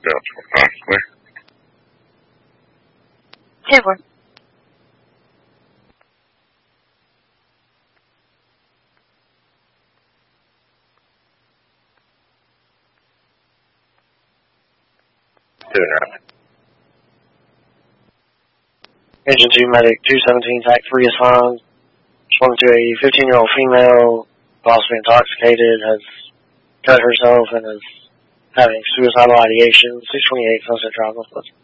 Yeah, possibly. 10-4. Engine 2, medic 217, TAC 3 is found. Responding to a 15-year-old female, possibly intoxicated, has cut herself and is having suicidal ideation. 628 Sunset Drive, Northwest.